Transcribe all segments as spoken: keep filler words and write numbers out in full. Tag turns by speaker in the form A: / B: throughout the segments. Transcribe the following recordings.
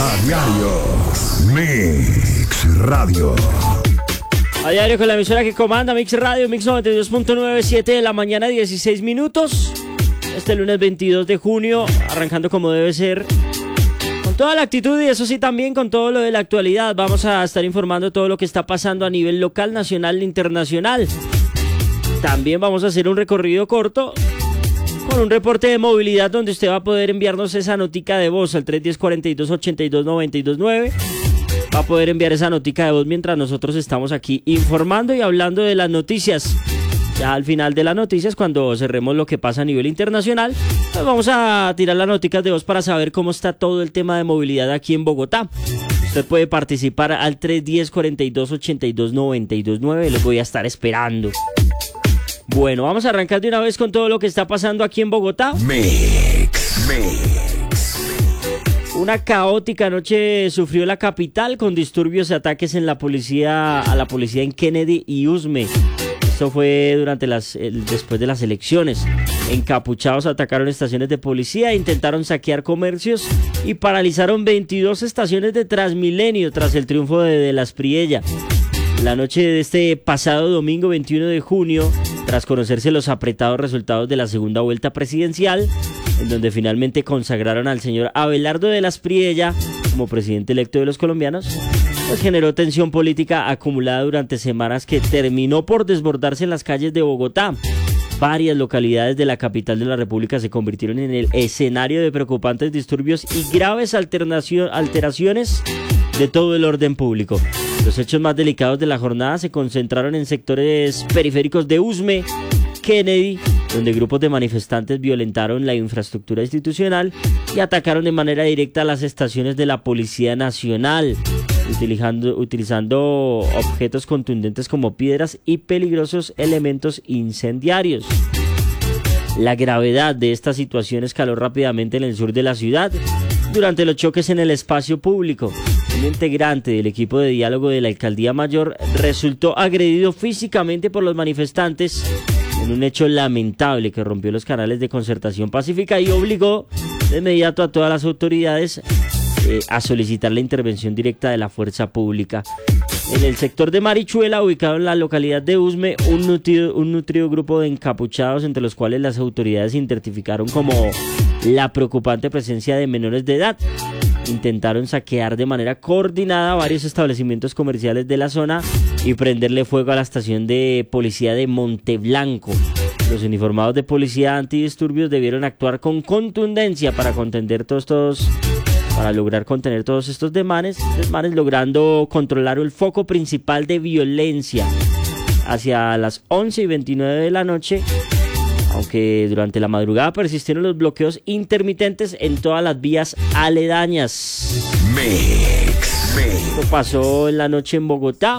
A: A diario, Mix Radio.
B: A diario con la emisora que comanda Mix Radio, Mix noventa y dos punto nueve, siete de la mañana, dieciséis minutos. Este lunes veintidós de junio, arrancando como debe ser, con toda la actitud y eso sí también con todo lo de la actualidad. Vamos a estar informando todo lo que está pasando a nivel local, nacional e internacional. También vamos a hacer un recorrido corto con un reporte de movilidad donde usted va a poder enviarnos esa notica de voz al tres uno cero, cuatro dos, ocho dos, nueve dos nueve. Va a poder enviar esa notica de voz mientras nosotros estamos aquí informando y hablando de las noticias. Ya al final de las noticias, cuando cerremos lo que pasa a nivel internacional, pues vamos a tirar las noticas de voz para saber cómo está todo el tema de movilidad aquí en Bogotá. Usted puede participar al tres uno cero, cuatro dos, ocho dos, nueve dos nueve. Los voy a estar esperando. Bueno, vamos a arrancar de una vez con todo lo que está pasando aquí en Bogotá.
A: Mix, Mix.
B: Una caótica noche sufrió la capital con disturbios y ataques en la policía, a la policía en Kennedy y Usme. Esto fue durante las, el, después de las elecciones. Encapuchados atacaron estaciones de policía, intentaron saquear comercios y paralizaron veintidós estaciones de Transmilenio tras el triunfo de, de las Priella. La noche de este pasado domingo veintiuno de junio, tras conocerse los apretados resultados de la segunda vuelta presidencial, en donde finalmente consagraron al señor Abelardo de las Priella como presidente electo de los colombianos, pues generó tensión política acumulada durante semanas que terminó por desbordarse en las calles de Bogotá. Varias localidades de la capital de la República se convirtieron en el escenario de preocupantes disturbios y graves alteraciones de todo el orden público. Los hechos más delicados de la jornada se concentraron en sectores periféricos de Usme, Kennedy, donde grupos de manifestantes violentaron la infraestructura institucional y atacaron de manera directa las estaciones de la Policía Nacional, utilizando, utilizando objetos contundentes como piedras y peligrosos elementos incendiarios. La gravedad de esta situación escaló rápidamente en el sur de la ciudad durante los choques en el espacio público. Un integrante del equipo de diálogo de la Alcaldía Mayor resultó agredido físicamente por los manifestantes en un hecho lamentable que rompió los canales de concertación pacífica y obligó de inmediato a todas las autoridades eh, a solicitar la intervención directa de la fuerza pública. En el sector de Marichuela, ubicado en la localidad de Usme, un nutrido, un nutrido grupo de encapuchados, entre los cuales las autoridades identificaron como la preocupante presencia de menores de edad, intentaron saquear de manera coordinada varios establecimientos comerciales de la zona y prenderle fuego a la estación de policía de Monteblanco. Los uniformados de policía antidisturbios debieron actuar con contundencia para contener todos estos, para lograr contener todos estos desmanes, desmanes, logrando controlar el foco principal de violencia hacia las once y veintinueve de la noche. Aunque durante la madrugada persistieron los bloqueos intermitentes en todas las vías aledañas.
A: Mix, Mix.
B: Esto pasó en la noche en Bogotá.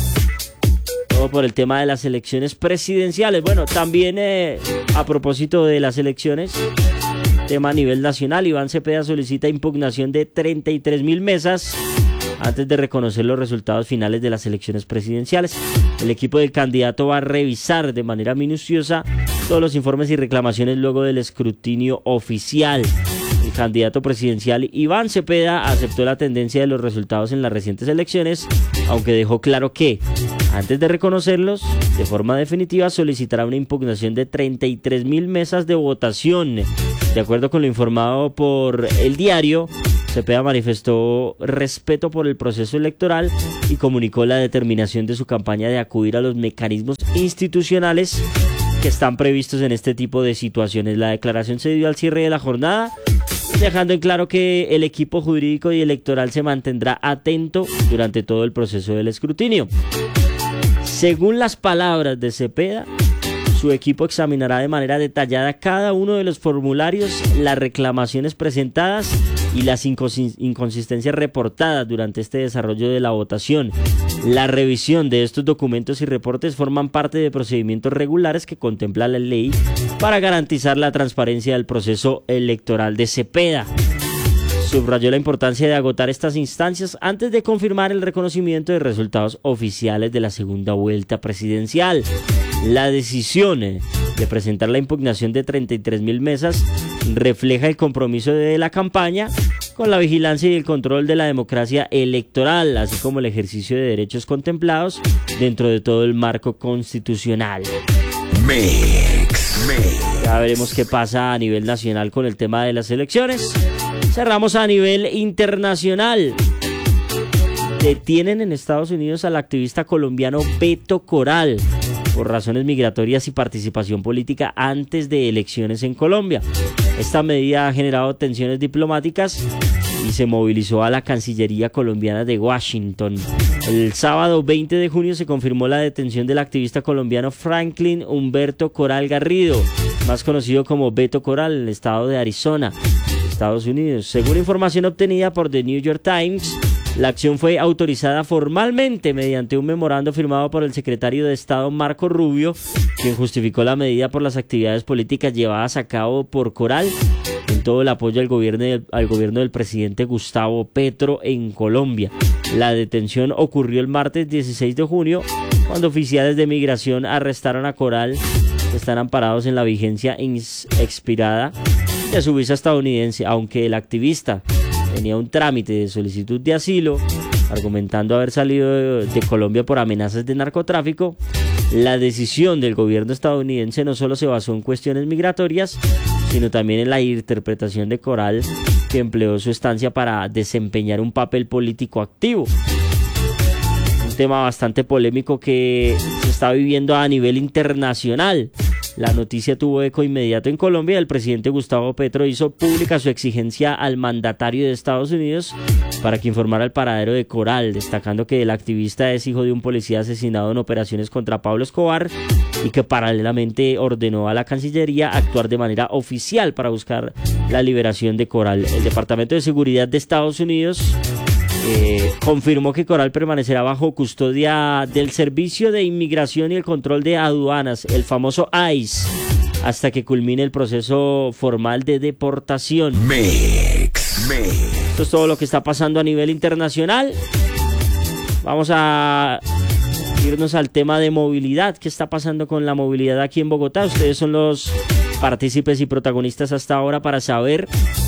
B: Todo por el tema de las elecciones presidenciales. Bueno, también eh, a propósito de las elecciones, tema a nivel nacional, Iván Cepeda solicita impugnación de treinta y tres mil mesas antes de reconocer los resultados finales de las elecciones presidenciales. El equipo del candidato va a revisar de manera minuciosa todos los informes y reclamaciones luego del escrutinio oficial. El candidato presidencial Iván Cepeda aceptó la tendencia de los resultados en las recientes elecciones, aunque dejó claro que, antes de reconocerlos de forma definitiva, solicitará una impugnación de treinta y tres mil mesas de votación. De acuerdo con lo informado por El Diario, Cepeda manifestó respeto por el proceso electoral y comunicó la determinación de su campaña de acudir a los mecanismos institucionales que están previstos en este tipo de situaciones. La declaración se dio al cierre de la jornada, dejando en claro que el equipo jurídico y electoral se mantendrá atento durante todo el proceso del escrutinio. Según las palabras de Cepeda, su equipo examinará de manera detallada cada uno de los formularios, las reclamaciones presentadas y las inconsistencias reportadas durante este desarrollo de la votación. La revisión de estos documentos y reportes forman parte de procedimientos regulares que contempla la ley para garantizar la transparencia del proceso electoral de Cepeda. Subrayó la importancia de agotar estas instancias antes de confirmar el reconocimiento de resultados oficiales de la segunda vuelta presidencial. La decisión de presentar la impugnación de treinta y tres mil mesas refleja el compromiso de la campaña con la vigilancia y el control de la democracia electoral, así como el ejercicio de derechos contemplados dentro de todo el marco constitucional.
A: Mix, mix.
B: Ya veremos qué pasa a nivel nacional con el tema de las elecciones. Cerramos a nivel internacional. Detienen en Estados Unidos al activista colombiano Beto Coral por razones migratorias y participación política antes de elecciones en Colombia. Esta medida ha generado tensiones diplomáticas y se movilizó a la Cancillería colombiana de Washington. El sábado veinte de junio se confirmó la detención del activista colombiano Franklin Humberto Coral Garrido, más conocido como Beto Coral, en el estado de Arizona, Estados Unidos. Según información obtenida por The New York Times, la acción fue autorizada formalmente mediante un memorando firmado por el secretario de Estado Marco Rubio, quien justificó la medida por las actividades políticas llevadas a cabo por Coral en todo el apoyo al gobierno del, al gobierno del presidente Gustavo Petro en Colombia. La detención ocurrió el martes dieciséis de junio, cuando oficiales de migración arrestaron a Coral, que están amparados en la vigencia expirada de su visa estadounidense, aunque el activista tenía un trámite de solicitud de asilo, argumentando haber salido de, de Colombia por amenazas de narcotráfico. La decisión del gobierno estadounidense no solo se basó en cuestiones migratorias, sino también en la interpretación de Coral, que empleó su estancia para desempeñar un papel político activo. Un tema bastante polémico que se está viviendo a nivel internacional. La noticia tuvo eco inmediato en Colombia. El presidente Gustavo Petro hizo pública su exigencia al mandatario de Estados Unidos para que informara el paradero de Coral, destacando que el activista es hijo de un policía asesinado en operaciones contra Pablo Escobar y que paralelamente ordenó a la Cancillería actuar de manera oficial para buscar la liberación de Coral. El Departamento de Seguridad de Estados Unidos Eh, confirmó que Coral permanecerá bajo custodia del Servicio de Inmigración y el Control de Aduanas, el famoso ICE, hasta que culmine el proceso formal de deportación.
A: Mix, mix.
B: Esto es todo lo que está pasando a nivel internacional. Vamos a irnos al tema de movilidad. ¿Qué está pasando con la movilidad aquí en Bogotá? Ustedes son los partícipes y protagonistas hasta ahora para saber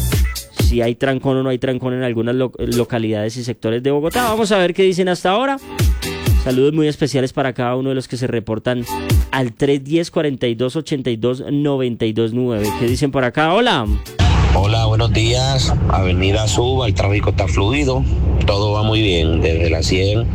B: si hay trancón o no hay trancón en algunas lo- localidades y sectores de Bogotá. Vamos a ver qué dicen hasta ahora. Saludos muy especiales para cada uno de los que se reportan al tres uno cero, cuatro dos ocho dos, nueve dos nueve. ¿Qué dicen por acá? Hola.
C: Hola, buenos días. Avenida Suba, el tráfico está fluido, todo va muy bien, desde la cien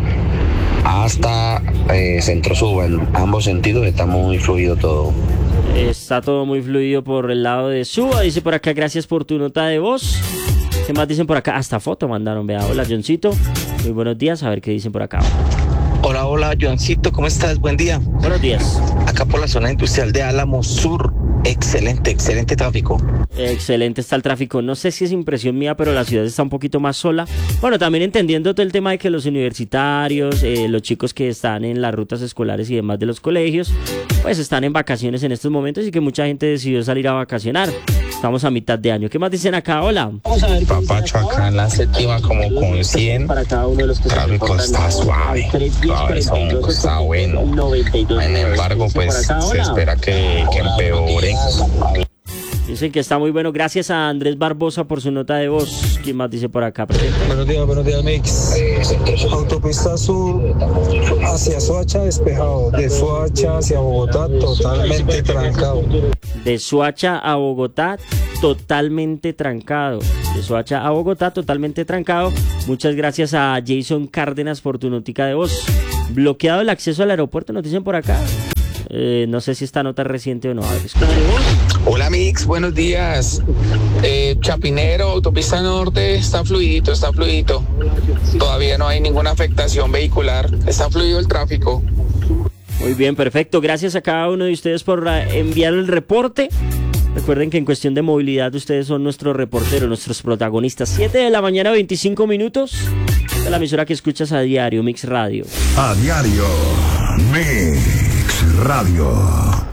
C: hasta eh, Centro Suba, en ambos sentidos está muy fluido todo.
B: Está todo muy fluido por el lado de Suba. Dice por acá, gracias por tu nota de voz. ¿Qué más dicen por acá? Hasta foto mandaron, vea. Hola, Johncito. Muy buenos días, a ver qué dicen por acá.
D: Hola, hola, Joancito, ¿cómo estás? Buen día.
B: Buenos días.
D: Acá por la zona industrial de Álamo Sur, excelente, excelente tráfico.
B: Excelente está el tráfico. No sé si es impresión mía, pero la ciudad está un poquito más sola. Bueno, también entendiendo todo el tema de que los universitarios, eh, los chicos que están en las rutas escolares y demás de los colegios, pues están en vacaciones en estos momentos y que mucha gente decidió salir a vacacionar. Estamos a mitad de año. ¿Qué más dicen acá? Hola.
C: Papacho, acá en la séptima como con cien, el tráfico está suave, suave, son- está bueno. Sin embargo, pues se espera que, que empeore.
B: Dicen que está muy bueno. Gracias a Andrés Barbosa por su nota de voz. ¿Quién más dice por acá? Presente.
E: Buenos días, buenos días, Mix. Autopista Sur hacia Soacha despejado, de Soacha hacia Bogotá totalmente trancado.
B: De Soacha a Bogotá, totalmente trancado. De Soacha a Bogotá, totalmente trancado. Muchas gracias a Jason Cárdenas por tu notica de voz. Bloqueado el acceso al aeropuerto, nos dicen por acá. Eh, no sé si esta nota es reciente o no. A ver, escucha.
F: Hola Mix, buenos días. Eh, Chapinero, autopista norte, está fluidito, está fluidito. Todavía no hay ninguna afectación vehicular, está fluido el tráfico.
B: Muy bien, perfecto. Gracias a cada uno de ustedes por eh, enviar el reporte. Recuerden que en cuestión de movilidad ustedes son nuestros reporteros, nuestros protagonistas. siete de la mañana, veinticinco minutos. De la emisora que escuchas a diario, Mix Radio.
A: A diario, Mix Radio.